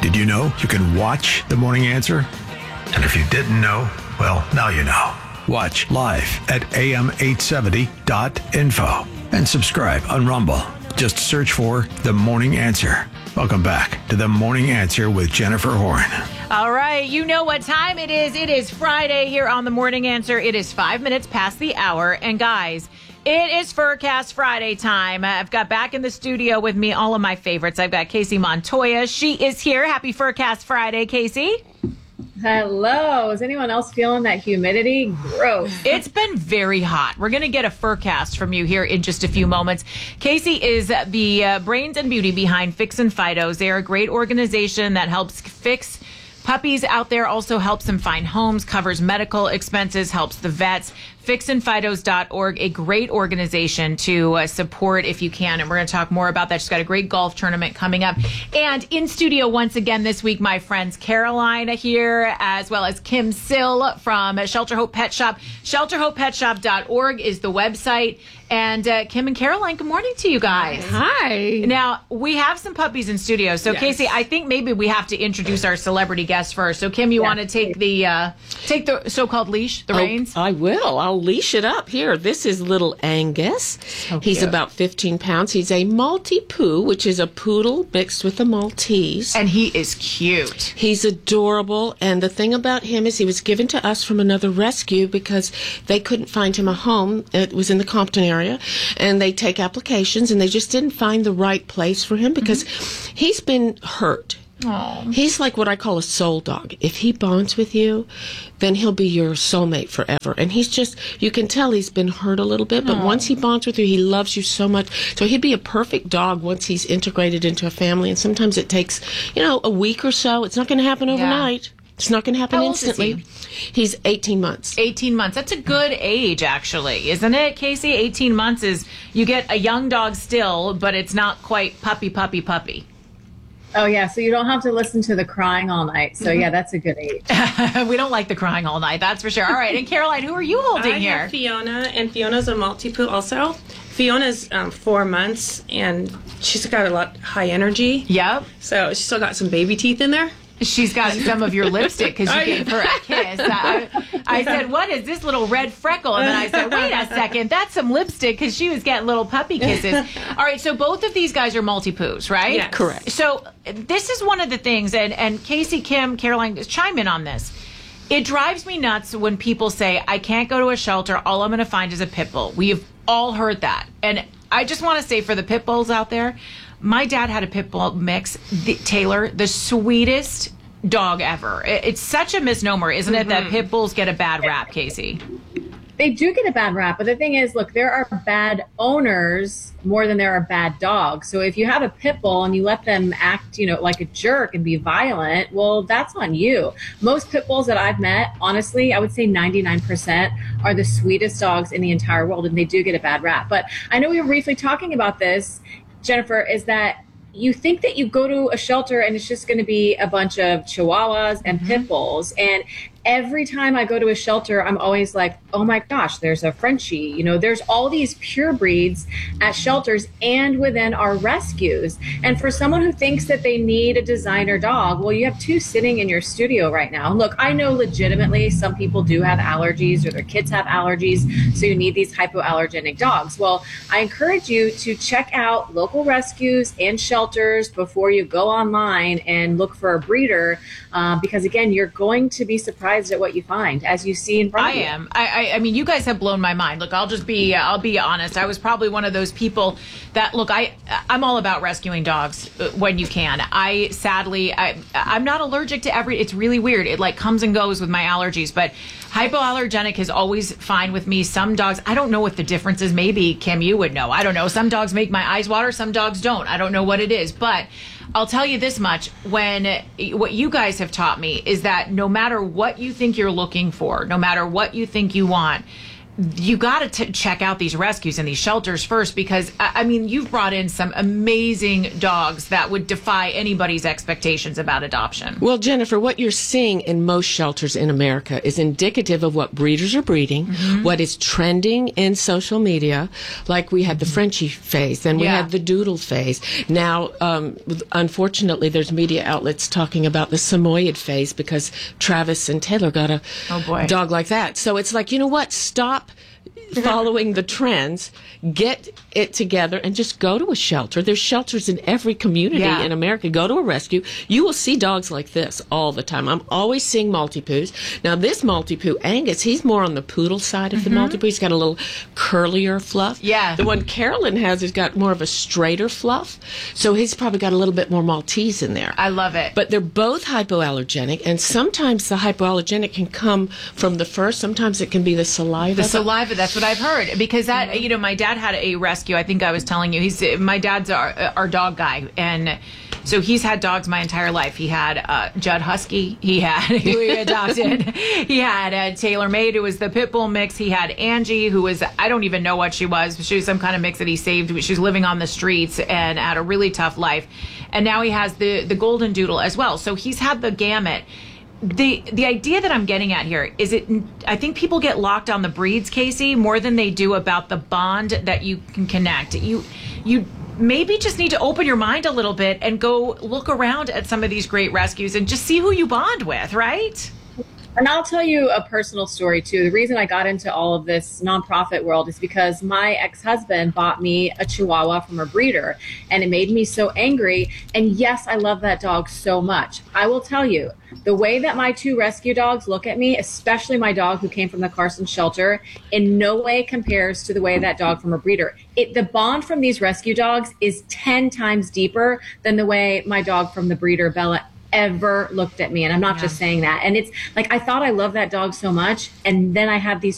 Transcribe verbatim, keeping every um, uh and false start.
Did you know you can watch The Morning Answer? And if you didn't know, well, now you know. Watch live at A M eight seventy dot info and subscribe on Rumble. Just search for The Morning Answer. Welcome back to The Morning Answer with Jennifer Horn. All right, you know what time it is. It is Friday here on The Morning Answer. It is five minutes past the hour. And guys, it is Furcast Friday time. I've got back in the studio with me all of my favorites. I've got Casey Montoya. She is here. Happy Furcast Friday, Casey. Hello. Is anyone else feeling that humidity? Gross. It's been very hot. We're going to get a Furcast from you here in just a few moments. Casey is the uh, brains and beauty behind Fix and Fidos. They are a great organization that helps fix puppies out there, also helps them find homes, covers medical expenses, helps the vets. fix and fidos dot org, a great organization to uh, support if you can. And we're going to talk more about that. She's got a great golf tournament coming up. And in studio once again this week, my friends Caroline here, as well as Kim Sill from Shelter Hope Pet Shop. shelter hope pet shop dot org is the website. And uh, Kim and Caroline, good morning to you guys. Hi. Now, we have some puppies in studio. So, yes. Casey, I think maybe we have to introduce our celebrity guests first. So, Kim, you yes, want to take the uh, take the so-called leash, the oh, reins? I will. I'll leash it up here. This is little Angus. So He's cute. About fifteen pounds. He's a Maltipoo, which is a poodle mixed with a Maltese. And he is cute. He's adorable. And the thing about him is he was given to us from another rescue because they couldn't find him a home. It was in the Compton area. And they take applications, and they just didn't find the right place for him because mm-hmm. he's been hurt. Aww. He's like what I call a soul dog. If he bonds with you, then he'll be your soulmate forever. And he's just, you can tell he's been hurt a little bit, but Aww. Once he bonds with you, he loves you so much. So he'd be a perfect dog once he's integrated into a family. And sometimes it takes, you know, a week or so. It's not going to happen overnight. Yeah. It's not going to happen How instantly. Old is he? He's eighteen months. eighteen months. That's a good age, actually, isn't it, Casey? eighteen months is, you get a young dog still, but it's not quite puppy, puppy, puppy. Oh, yeah. So you don't have to listen to the crying all night. So, mm-hmm. yeah, that's a good age. We don't like the crying all night. That's for sure. All right. And Caroline, who are you holding I here? I have Fiona, and Fiona's a Maltipoo also. Fiona's um, four months, and she's got a lot high energy. Yep. So she's still got some baby teeth in there. She's got some of your lipstick because you gave her a kiss. I, I said, what is this little red freckle? And then I said, wait a second, that's some lipstick because she was getting little puppy kisses. All right, so both of these guys are Maltipoos, right? Yes. Correct. So this is one of the things, and, and Casey, Kim, Caroline, chime in on this. It drives me nuts when people say, I can't go to a shelter, all I'm going to find is a pit bull. We've all heard that. And I just want to say for the pit bulls out there, my dad had a pit bull mix, the, Taylor, the sweetest dog ever. It, it's such a misnomer, isn't it, mm-hmm. that pit bulls get a bad rap, Casey? They do get a bad rap, but the thing is, look, there are bad owners more than there are bad dogs. So if you have a pit bull and you let them act, you know, like a jerk and be violent, well, that's on you. Most pit bulls that I've met, honestly, I would say ninety-nine percent are the sweetest dogs in the entire world, and they do get a bad rap. But I know we were briefly talking about this, Jennifer, is that you think that you go to a shelter and it's just going to be a bunch of Chihuahuas and mm-hmm. pit bulls. And every time I go to a shelter, I'm always like, oh my gosh, there's a Frenchie. You know, there's all these pure breeds at shelters and within our rescues. And for someone who thinks that they need a designer dog, well, you have two sitting in your studio right now. Look, I know legitimately some people do have allergies or their kids have allergies, so you need these hypoallergenic dogs. Well, I encourage you to check out local rescues and shelters before you go online and look for a breeder, uh, because again, you're going to be surprised at what you find, as you see in front of you. I am. I, I, I mean, you guys have blown my mind. Look, I'll just be, uh, I'll be honest. I was probably one of those people that, look, I, I'm all about rescuing dogs when you can. I sadly, I, I'm not allergic to every. It's really weird. It like comes and goes with my allergies, but hypoallergenic is always fine with me. Some dogs, I don't know what the difference is. Maybe Kim, you would know. I don't know. Some dogs make my eyes water. Some dogs don't. I don't know what it is, but I'll tell you this much, when what you guys have taught me is that no matter what you think you're looking for, no matter what you think you want, you got to check out these rescues and these shelters first, because I I mean, you've brought in some amazing dogs that would defy anybody's expectations about adoption. Well, Jennifer, what you're seeing in most shelters in America is indicative of what breeders are breeding, mm-hmm. what is trending in social media. Like we had the Frenchie phase, then we Yeah. had the Doodle phase. Now, um, unfortunately, there's media outlets talking about the Samoyed phase because Travis and Taylor got a Oh, boy. dog like that. So it's like, you know what? Stop following the trends, get it together, and just go to a shelter. There's shelters in every community Yeah. in America. Go to a rescue. You will see dogs like this all the time. I'm always seeing Maltipoos. Now, this Maltipoo, Angus, he's more on the poodle side of Mm-hmm. the Maltipoo. He's got a little curlier fluff. Yeah. The one Carolyn has has got more of a straighter fluff. So he's probably got a little bit more Maltese in there. I love it. But they're both hypoallergenic, and sometimes the hypoallergenic can come from the fur. Sometimes it can be the saliva. The saliva, that's what I've heard. Because that, you know, my dad had a rescue. I think I was telling you, he's my dad's our, our dog guy, and so he's had dogs my entire life. He had uh, Judd Husky. He had who he adopted. He had uh, Taylor Maid, who was the pit bull mix. He had Angie, who was, I don't even know what she was. She was some kind of mix that he saved. She was living on the streets and had a really tough life. And now he has the the golden doodle as well. So he's had the gamut. The the idea that I'm getting at here is it I think people get locked on the breeds, Casey, more than they do about the bond that you can connect. You you maybe just need to open your mind a little bit and go look around at some of these great rescues and just see who you bond with, right? And I'll tell you a personal story too. The reason I got into all of this nonprofit world is because my ex-husband bought me a Chihuahua from a breeder, and it made me so angry. And yes, I love that dog so much. I will tell you, the way that my two rescue dogs look at me, especially my dog who came from the Carson shelter, in no way compares to the way that dog from a breeder. It, the bond from these rescue dogs is ten times deeper than the way my dog from the breeder, Bella, ever looked at me. And I'm not Yeah. just saying that. And it's like, I thought I loved that dog so much. And then I have these